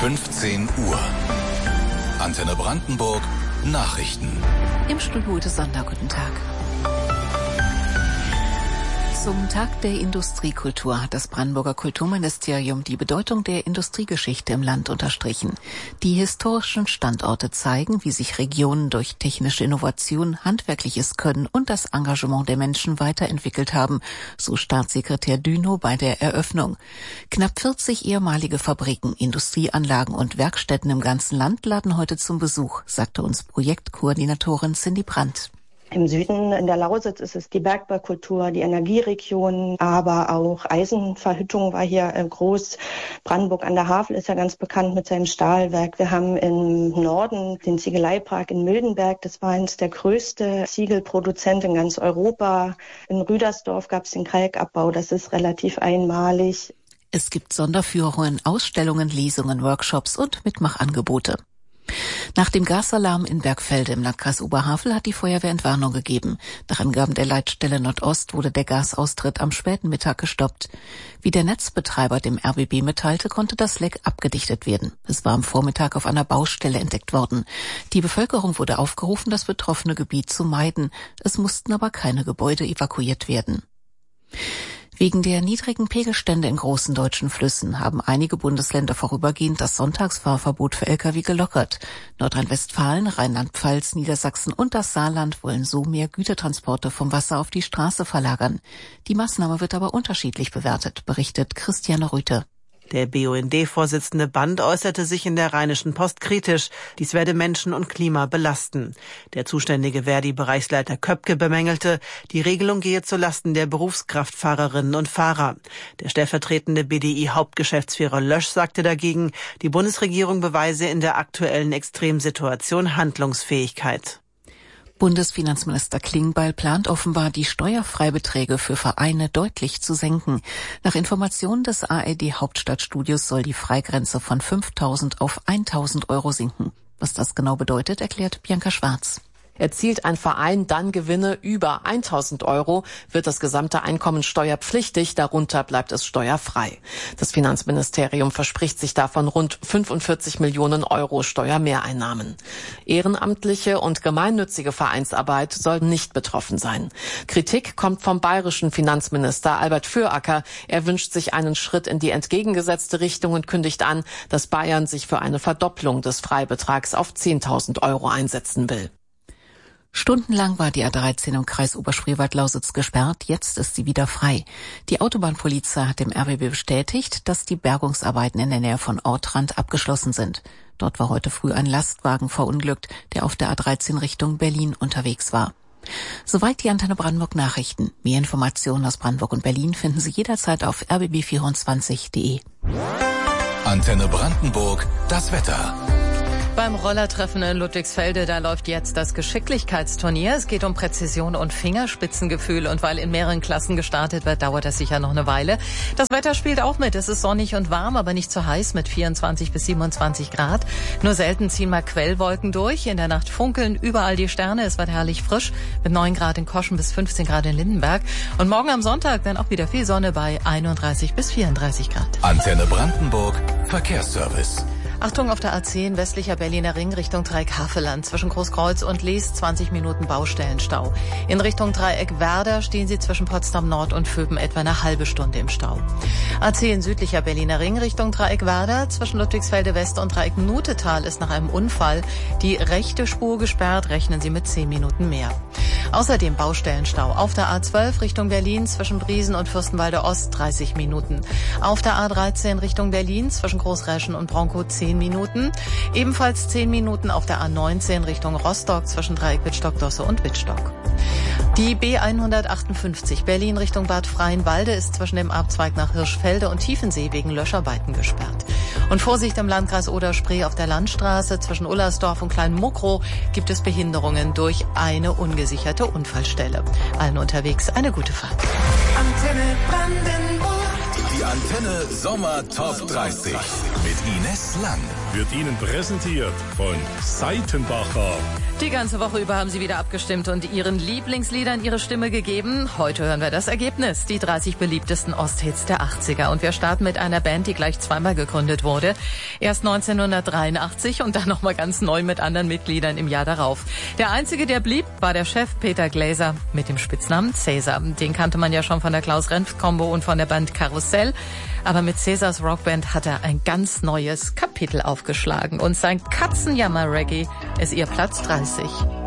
15 Uhr. Antenne Brandenburg, Nachrichten. Im Studio Ute Sonder, guten Tag. Zum Tag der Industriekultur hat das Brandenburger Kulturministerium die Bedeutung der Industriegeschichte im Land unterstrichen. Die historischen Standorte zeigen, wie sich Regionen durch technische Innovation, handwerkliches Können und das Engagement der Menschen weiterentwickelt haben, so Staatssekretär Dünow bei der Eröffnung. Knapp 40 ehemalige Fabriken, Industrieanlagen und Werkstätten im ganzen Land laden heute zum Besuch, sagte uns Projektkoordinatorin Cindy Brandt. Im Süden in der Lausitz ist es die Bergbaukultur, die Energieregion, aber auch Eisenverhüttung war hier groß. Brandenburg an der Havel ist ja ganz bekannt mit seinem Stahlwerk. Wir haben im Norden den Ziegeleipark in Mildenberg. Das war eines der größten Ziegelproduzenten in ganz Europa. In Rüdersdorf gab es den Kalkabbau. Das ist relativ einmalig. Es gibt Sonderführungen, Ausstellungen, Lesungen, Workshops und Mitmachangebote. Nach dem Gasalarm in Bergfelde im Landkreis Oberhavel hat die Feuerwehr Entwarnung gegeben. Nach Angaben der Leitstelle Nordost wurde der Gasaustritt am späten Mittag gestoppt. Wie der Netzbetreiber dem RBB mitteilte, konnte das Leck abgedichtet werden. Es war am Vormittag auf einer Baustelle entdeckt worden. Die Bevölkerung wurde aufgerufen, das betroffene Gebiet zu meiden. Es mussten aber keine Gebäude evakuiert werden. Wegen der niedrigen Pegelstände in großen deutschen Flüssen haben einige Bundesländer vorübergehend das Sonntagsfahrverbot für Lkw gelockert. Nordrhein-Westfalen, Rheinland-Pfalz, Niedersachsen und das Saarland wollen so mehr Gütertransporte vom Wasser auf die Straße verlagern. Die Maßnahme wird aber unterschiedlich bewertet, berichtet Christiane Rüthe. Der BUND-Vorsitzende Band äußerte sich in der Rheinischen Post kritisch. Dies werde Menschen und Klima belasten. Der zuständige Verdi-Bereichsleiter Köpke bemängelte, die Regelung gehe zulasten der Berufskraftfahrerinnen und Fahrer. Der stellvertretende BDI-Hauptgeschäftsführer Lösch sagte dagegen, die Bundesregierung beweise in der aktuellen Extremsituation Handlungsfähigkeit. Bundesfinanzminister Klingbeil plant offenbar, die Steuerfreibeträge für Vereine deutlich zu senken. Nach Informationen des ARD-Hauptstadtstudios soll die Freigrenze von 5.000 auf 1.000 Euro sinken. Was das genau bedeutet, erklärt Bianca Schwarz. Erzielt ein Verein dann Gewinne über 1.000 Euro, wird das gesamte Einkommen steuerpflichtig, darunter bleibt es steuerfrei. Das Finanzministerium verspricht sich davon rund 45 Millionen Euro Steuermehreinnahmen. Ehrenamtliche und gemeinnützige Vereinsarbeit soll nicht betroffen sein. Kritik kommt vom bayerischen Finanzminister Albert Füracker. Er wünscht sich einen Schritt in die entgegengesetzte Richtung und kündigt an, dass Bayern sich für eine Verdopplung des Freibetrags auf 10.000 Euro einsetzen will. Stundenlang war die A13 im Kreis Oberspreewald-Lausitz gesperrt, jetzt ist sie wieder frei. Die Autobahnpolizei hat dem RBB bestätigt, dass die Bergungsarbeiten in der Nähe von Ortrand abgeschlossen sind. Dort war heute früh ein Lastwagen verunglückt, der auf der A13 Richtung Berlin unterwegs war. Soweit die Antenne Brandenburg Nachrichten. Mehr Informationen aus Brandenburg und Berlin finden Sie jederzeit auf rbb24.de. Antenne Brandenburg, das Wetter. Beim Rollertreffen in Ludwigsfelde, da läuft jetzt das Geschicklichkeitsturnier. Es geht um Präzision und Fingerspitzengefühl. Und weil in mehreren Klassen gestartet wird, dauert das sicher noch eine Weile. Das Wetter spielt auch mit. Es ist sonnig und warm, aber nicht zu heiß mit 24 bis 27 Grad. Nur selten ziehen mal Quellwolken durch. In der Nacht funkeln überall die Sterne. Es wird herrlich frisch mit 9 Grad in Koschen bis 15 Grad in Lindenberg. Und morgen am Sonntag dann auch wieder viel Sonne bei 31 bis 34 Grad. Antenne Brandenburg, Verkehrsservice. Achtung auf der A10 westlicher Berliner Ring Richtung Dreieck Havelland. Zwischen Großkreuz und Lies 20 Minuten Baustellenstau. In Richtung Dreieck Werder stehen Sie zwischen Potsdam Nord und Vöben etwa eine halbe Stunde im Stau. A10 südlicher Berliner Ring Richtung Dreieck Werder. Zwischen Ludwigsfelde West und Dreieck Nutetal ist nach einem Unfall die rechte Spur gesperrt. Rechnen Sie mit 10 Minuten mehr. Außerdem Baustellenstau auf der A12 Richtung Berlin zwischen Briesen und Fürstenwalde Ost 30 Minuten. Auf der A13 Richtung Berlin zwischen Großräschen und Bronkow 10 Minuten. Ebenfalls 10 Minuten auf der A19 Richtung Rostock zwischen Dreieck Wittstock-Dosse und Wittstock. Die B158 Berlin Richtung Bad Freienwalde ist zwischen dem Abzweig nach Hirschfelde und Tiefensee wegen Löscharbeiten gesperrt. Und Vorsicht im Landkreis Oder-Spree auf der Landstraße zwischen Ullersdorf und Kleinmuckrow gibt es Behinderungen durch eine ungesicherte Unfallstelle. Allen unterwegs eine gute Fahrt. Antenne Brandenburg. Die Antenne Sommer Top 30 mit Ines Lang. Wird Ihnen präsentiert von Seitenbacher. Die ganze Woche über haben Sie wieder abgestimmt und Ihren Lieblingsliedern Ihre Stimme gegeben. Heute hören wir das Ergebnis, die 30 beliebtesten Osthits der 80er. Und wir starten mit einer Band, die gleich zweimal gegründet wurde. Erst 1983 und dann nochmal ganz neu mit anderen Mitgliedern im Jahr darauf. Der einzige, der blieb, war der Chef Peter Glaser mit dem Spitznamen Cäsar. Den kannte man ja schon von der Klaus-Renft-Kombo und von der Band Karussell. Aber mit Cäsars Rockband hat er ein ganz neues Kapitel aufgeschlagen. Und sein Katzenjammer-Reggae ist ihr Platz 30.